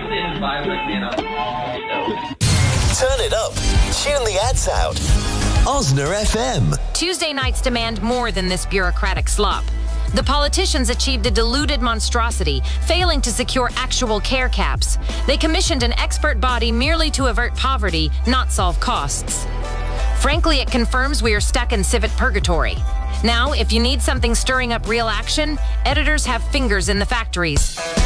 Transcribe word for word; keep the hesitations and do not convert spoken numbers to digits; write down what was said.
Turn it up. Tune the ads out. Osner F M. Tuesday nights demand more than this bureaucratic slop. The politicians achieved a diluted monstrosity, failing to secure actual care caps. They commissioned an expert body merely to avert poverty, not solve costs. Frankly, it confirms we are stuck in civic purgatory. Now, if you need something stirring up real action, editors have fingers in the factories.